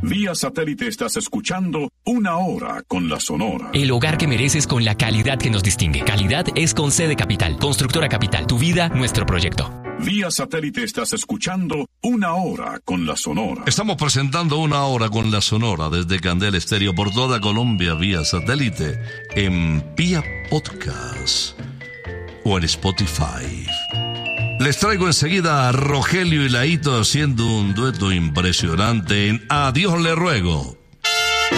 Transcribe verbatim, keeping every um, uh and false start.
Vía satélite estás escuchando Una Hora con la Sonora. El hogar que mereces con la calidad que nos distingue. Calidad es con C de Capital. Constructora Capital. Tu vida, nuestro proyecto. Vía satélite estás escuchando Una Hora con la Sonora. Estamos presentando Una Hora con la Sonora desde Candel Estéreo por toda Colombia vía satélite en Vía Podcast o en Spotify. Les traigo enseguida a Rogelio y Laito haciendo un dueto impresionante en Adiós le ruego.